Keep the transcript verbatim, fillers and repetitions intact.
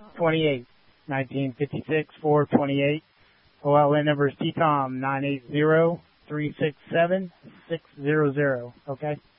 twenty-eight, nineteen fifty-six, four twenty-eight. O L N number is T COM nine eight zero, three six seven, six zero zero. Okay?